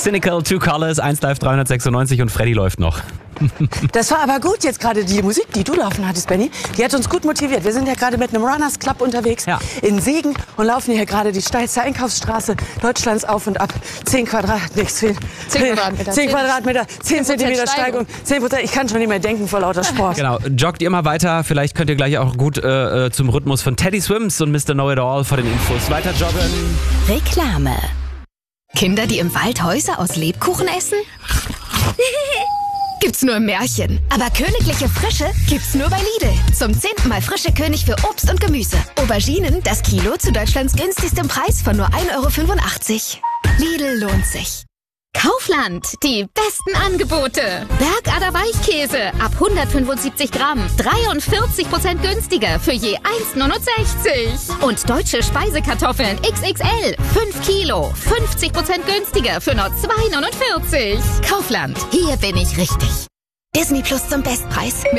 Cynical, Two Colors, 1 Live 396 und Freddy läuft noch. Das war aber gut jetzt gerade, die Musik, die du laufen hattest, Benni, die hat uns gut motiviert. Wir sind ja gerade mit einem Runners Club unterwegs in Siegen und laufen hier gerade die steilste Einkaufsstraße Deutschlands auf und ab. 10 Quadratmeter, 10 Quadratmeter, 10 Zentimeter Steigung, 10%. Ich kann schon nicht mehr denken vor lauter Sport. Genau, joggt ihr mal weiter. Vielleicht könnt ihr gleich auch gut zum Rhythmus von Teddy Swims und Mr. Know-It-All vor den Infos weiter joggen. Reklame. Kinder, die im Wald Häuser aus Lebkuchen essen? Gibt's nur im Märchen. Aber königliche Frische gibt's nur bei Lidl. Zum 10. Mal frische König für Obst und Gemüse. Auberginen, das Kilo zu Deutschlands günstigstem Preis von nur 1,85 €. Lidl lohnt sich. Kaufland, die besten Angebote. Bergader Weichkäse ab 175 Gramm, 43% günstiger für je 1,69 €. Und deutsche Speisekartoffeln XXL, 5 Kilo, 50% günstiger für nur 2,49 €. Kaufland, hier bin ich richtig. Disney Plus zum Bestpreis.